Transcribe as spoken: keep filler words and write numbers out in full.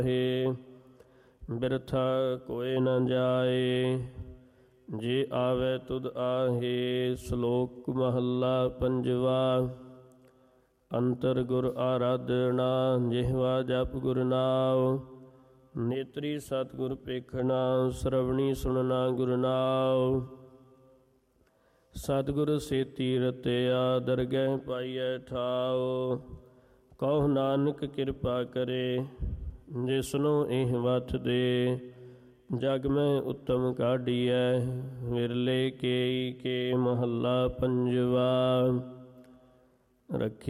ਹੈ ਬਿਰਥਾ ਕੋਇ ਨ ਜਾਏ। ਜੇ ਆਵੈ ਤੁਧ ਆਹੇ। ਸ਼ਲੋਕ ਮਹੱਲਾ ਪੰਜਵਾ। ਅੰਤਰ ਗੁਰ ਆਰਾਧਨਾ ਜਿਹਵਾ ਜਪ ਗੁਰ ਨਾਮ। ਨੇਤਰੀ ਸਤਿਗੁਰ ਪੇਖਣਾ ਸਰਵਣੀ ਸੁਣਨਾ ਗੁਰ ਨਾਮ। ਸਤਿਗੁਰ ਸੇਤੀ ਰਤਿਆ ਦਰਗਹਿ ਪਾਈਐ ਠਾਉ। ਕਹੋ ਨਾਨਕ ਕਿਰਪਾ ਕਰੇ ਜਿਸਨੂੰ ਇਹ ਵਥ ਦੇ। ਜਗ ਮੈਂ ਉੱਤਮ ਕਾਢੀਐ ਵਿਰਲੇ ਕੇਈ ਕੇ। ਮਹੱਲਾ ਪੰਜਵਾ। ਰੱਖੀ